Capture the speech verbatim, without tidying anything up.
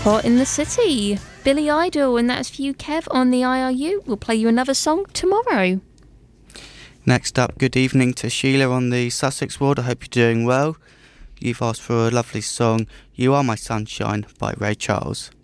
Hot in the City. Billy Idol, and that's for you, Kev, on the I R U. We'll play you another song tomorrow. Next up, good evening to Sheila on the Sussex ward. I hope you're doing well. You've asked for a lovely song, You Are My Sunshine by Ray Charles.